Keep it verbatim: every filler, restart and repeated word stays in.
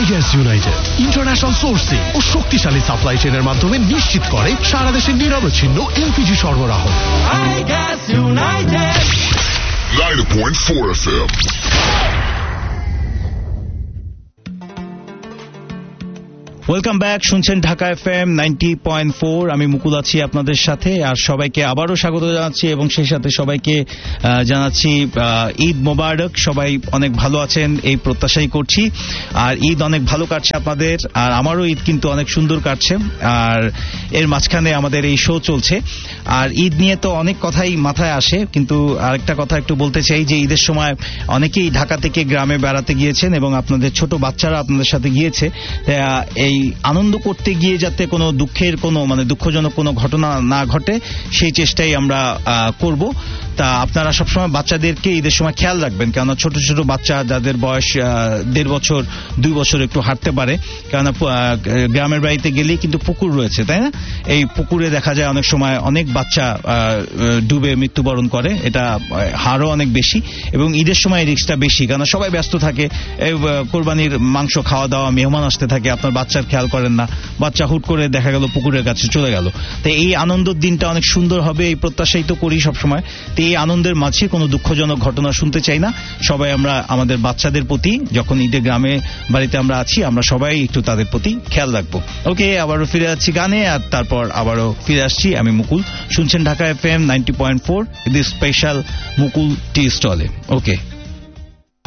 Gas United international sourcing ও শক্তিশালী supply চেইনের মাধ্যমে নিশ্চিত করে সারা দেশে নিরবচ্ছিন্ন এলপিজি সরবরাহ। I gas United ninety point four F M. Welcome back, শুনছেন Dhaka F M ninety point four. আমি মুকুল আছি আপনাদের সাথে, আর সবাইকে আবারও স্বাগত জানাচ্ছি এবং সেই সাথে সবাইকে জানাচ্ছি ঈদ মোবারক। সবাই অনেক ভালো আছেন এই প্রত্যাশাই করছি, আর ঈদ অনেক ভালো কাটছে আপনাদের, আর আমারও ঈদ কিন্তু অনেক সুন্দর কাটছে। আর এর মাঝখানে আমাদের এই শো চলছে, আর ঈদ নিয়ে তো অনেক কথাই মাথায় আসে, কিন্তু আরেকটা কথা একটু বলতে চাই যে ঈদের সময় অনেকেই ঢাকা থেকে গ্রামে বেড়াতে গিয়েছেন এবং আপনাদের ছোট বাচ্চারা আপনাদের সাথে গিয়েছে। এই আনন্দ করতে গিয়ে যাতে কোনো দুঃখের কোনো মানে দুঃখজনক কোনো ঘটনা না ঘটে সেই চেষ্টাই আমরা করব। তা আপনারা সবসময় বাচ্চাদেরকে ঈদের সময় খেয়াল রাখবেন, কেননা ছোট ছোট বাচ্চা যাদের বয়স দেড় বছর দুই বছর একটু হাঁটতে পারে, কেননা গ্রামের বাড়িতে গেলেই কিন্তু পুকুর রয়েছে, তাই না? এই পুকুরে দেখা যায় অনেক সময় অনেক বাচ্চা ডুবে মৃত্যুবরণ করে, এটা হারও অনেক বেশি এবং ঈদের সময় রিস্কটা বেশি, কেননা সবাই ব্যস্ত থাকে, কোরবানির মাংস খাওয়া দাওয়া, মেহমান আসতে থাকে, আপনার বাচ্চার খেয়াল করেন না, বাচ্চা হুট করে দেখা গেল পুকুরের কাছে চলে গেল। তো এই আনন্দের দিনটা অনেক সুন্দর হবে, এই প্রত্যাশাই তো করি সবসময়। তো এই আনন্দের মাঝে কোনো দুঃখজনক ঘটনা শুনতে চাই না। সবাই আমরা আমাদের বাচ্চাদের প্রতি, যখন ঈদে গ্রামে বাড়িতে আমরা আছি, আমরা সবাই একটু তাদের প্রতি খেয়াল রাখবো। ওকে, আবারও ফিরে যাচ্ছি গানে, আর তারপর আবারও ফিরে আসছি। আমি মুকুল, শুনছেন Dhaka F M ninety point four, this special মুকুল টি স্টলে। ওকে।